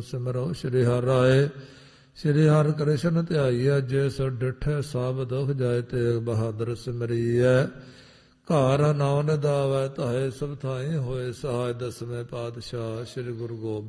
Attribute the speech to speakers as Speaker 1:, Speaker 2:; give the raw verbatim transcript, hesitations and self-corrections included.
Speaker 1: ਸਿਮਰੋ ਸ਼੍ਰੀ ਹਰਿ ਰਾਏ। ਸ਼੍ਰੀ ਹਰਿ ਕ੍ਰਿਸ਼ਨ ਧਿਆਈਐ ਜਿਸ ਡਿਠੈ ਸਭ ਦੁਖ ਜਾਏ। ਤੇਗ ਬਹਾਦਰ ਸਿਮਰੀਐ ਘਰ ਨਾਉ ਨਿਦਾਵੈ ਧਾਏ। ਸਭ ਥਾਈ ਹੋਏ ਸਹਾਇ। ਦਸਵੇਂ ਪਾਤਸ਼ਾਹ ਸ੍ਰੀ ਗੁਰੂ ਗੋਬਿੰਦ